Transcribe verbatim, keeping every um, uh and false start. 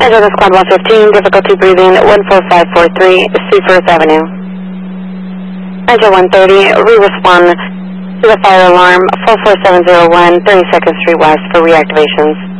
Angela Squad one fifteen, difficulty breathing one four five four three, Seafirst Avenue. Angela one thirty, re-respond to the fire alarm four four seven zero one, thirty-second Street West for reactivations.